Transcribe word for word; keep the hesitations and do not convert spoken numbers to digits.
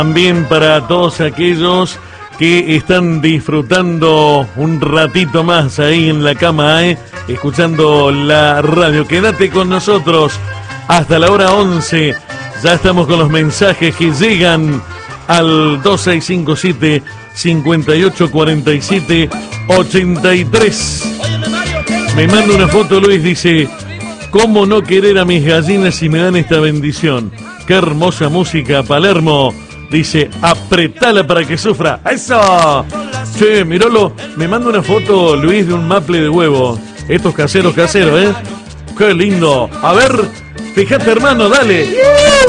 También para todos aquellos que están disfrutando un ratito más ahí en la cama, ¿eh? Escuchando la radio. Quédate con nosotros hasta la hora once. Ya estamos con los mensajes que llegan al dos seis cinco siete, cinco ocho cuatro siete, ocho tres. Me manda una foto, Luis, dice: ¿cómo no querer a mis gallinas si me dan esta bendición? Qué hermosa música, Palermo. Dice, apretala para que sufra. ¡Eso! Che, miralo. Me manda una foto, Luis, de un maple de huevo. Estos caseros, caseros, ¿eh? ¡Qué lindo! A ver, fíjate, hermano, dale.